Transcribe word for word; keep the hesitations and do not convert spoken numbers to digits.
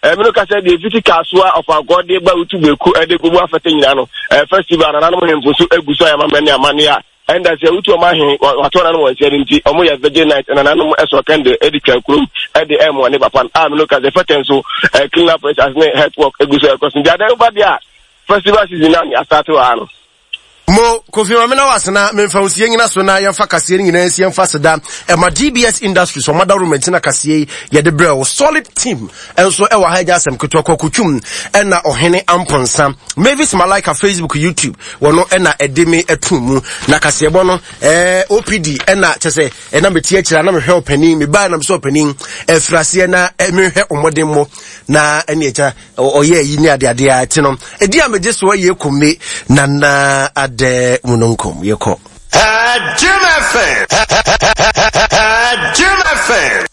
me ka say the physical soa of our god dey ba utu beku e dey go afete nyina no festival na nanom hemfo so eguso ya mamane amane a and as you utu ma hin watona no wonse nti omo ya virgin night na nanom eso kende edikwa krum e dey em one papa am no ka the feten so clean up as ne health work eguso because the other body a festival season na start wa no mo Kofi Mamena wasana memfa usie nyina so na yemfa kase nyina nsi yemfa seda e ma D B S Industries so mother room na kase ye de bre solid team enso e wa haja asem ketoko kutwum e na ohene amponsa Mavis Malika Facebook YouTube wono e na edeme etumu na kase bo no eh O P D e na chese e na metie kira na mehwe opanin me ba na so opanin e frase na mehwe omodemmo na ene echa oye yi ni ade ade a ti no e di ameje so ye kome na na de munonkom yeko Jim F M Jim F M